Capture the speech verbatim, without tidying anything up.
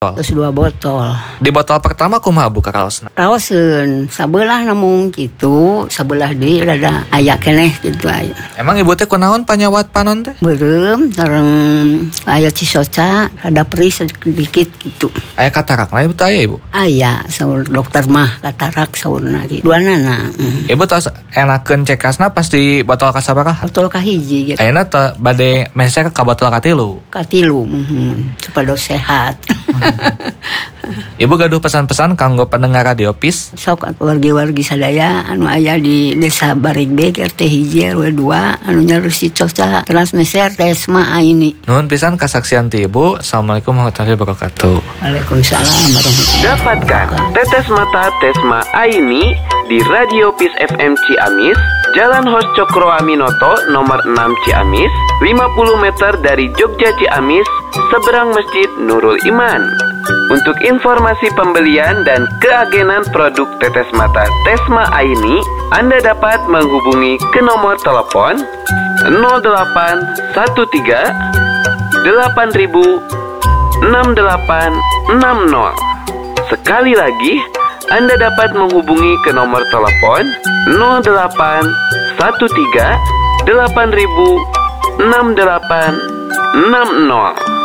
Terus dua botol. Di botol pertama kumaha Bu karaosna? Raoseun sabelah namun gitu, sabelah deui rada aya keneh gitu aya. Emang ibu teh kunaon panyawat panon teh? Beureum sareng aya cisoca, rada perih sedikit gitu. Aya katarak lah ibu teh aya ibu? Aya saur dokter mah katarak saurna gitu. Duanana. Mm. Ibu tos enakeun cekasna pasti botol kasabaraha? Botol kahiji gitu. Ayeuna teh bade meser ka botol katilu. Katilu, mm-hmm. supaya sehat. Ibu gaduh pesan-pesan kanggo pendengar Radio Peace. Sok wargi-wargi sadaya anu aya di Desa Barigde R T hiji R W dua anu nyaru cicoca transmeser Tesma Aini. Nuhun pisan kasaksian ti Ibu. Assalamualaikum warahmatullahi wabarakatuh. Waalaikumsalam warahmatullahi wabarakatuh. Dapatkan tetes mata Tesma Aini di Radio Peace F M Ciamis, Jalan Hos Cokro Aminoto nomor enam Ciamis, lima puluh meter dari Jogja Ciamis, seberang Masjid Nurul Iman. Untuk informasi pembelian dan keagenan produk tetes mata Tesma Aini, Anda dapat menghubungi ke nomor telepon nol delapan satu tiga delapan ribu enam delapan enam nol. Sekali lagi, Anda dapat menghubungi ke nomor telepon nol delapan satu tiga delapan ribu enam delapan enam nol.